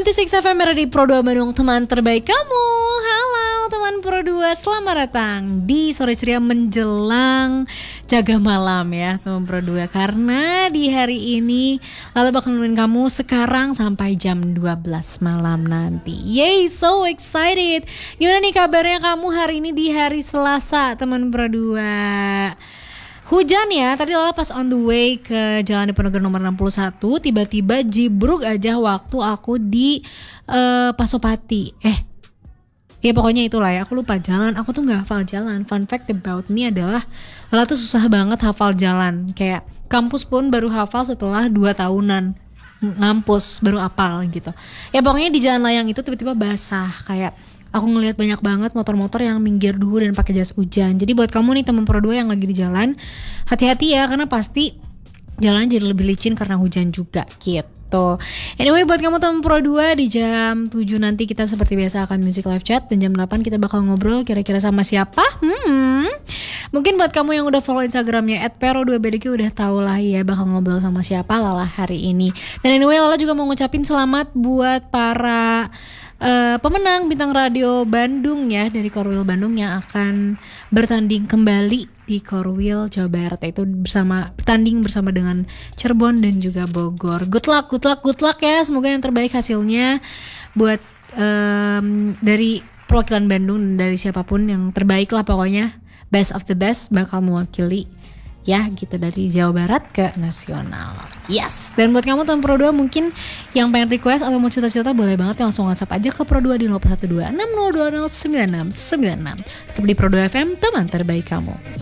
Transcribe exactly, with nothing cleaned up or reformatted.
enam F M di Pro dua Bandung, teman terbaik kamu. Halo teman Pro dua, selamat datang di sore ceria menjelang jaga malam ya teman Pro dua. Karena di hari ini Lala bakal nemenin kamu sekarang sampai jam dua belas malam nanti. Yay, so excited. Gimana nih kabarnya kamu hari ini di hari Selasa teman Pro dua? Hujan ya, tadi Lala pas on the way ke Jalan Diponegoro nomor enam puluh satu, tiba-tiba jibruk aja waktu aku di uh, Pasopati. Eh, ya pokoknya itulah ya, aku lupa jalan, aku tuh gak hafal jalan. Fun fact about me adalah Lala tuh susah banget hafal jalan. Kayak kampus pun baru hafal setelah dua tahunan ngampus, baru hafal gitu. Ya pokoknya di jalan layang itu tiba-tiba basah, kayak aku ngelihat banyak banget motor-motor yang minggir dulu dan pakai jas hujan. Jadi buat kamu nih teman Pro dua yang lagi di jalan, hati-hati ya karena pasti jalan jadi lebih licin karena hujan juga gitu. Anyway, buat kamu teman Pro dua, di jam tujuh nanti kita seperti biasa akan music live chat, dan jam delapan kita bakal ngobrol kira-kira sama siapa? Hmm. Mungkin buat kamu yang udah follow Instagramnya et pro dua b d q udah tau lah ya bakal ngobrol sama siapa Lala hari ini. Dan anyway, Lala juga mau ngucapin selamat buat para Uh, pemenang Bintang Radio Bandung ya, dari Korwil Bandung yang akan bertanding kembali di Korwil Jawa Barat, yaitu bersama bertanding bersama dengan Cirebon dan juga Bogor. Good luck, good luck, good luck ya. Semoga yang terbaik hasilnya buat um, dari perwakilan Bandung dan dari siapapun yang terbaik lah pokoknya. Best of the best bakal mewakili ya gitu dari Jawa Barat ke nasional. Yes. Dan buat kamu teman Pro dua mungkin yang pengen request atau mau cerita-cerita, boleh banget ya, langsung WhatsApp aja ke Pro dua di nol satu dua enam nol dua nol sembilan enam sembilan enam. Tetap di Pro dua F M, teman terbaik kamu.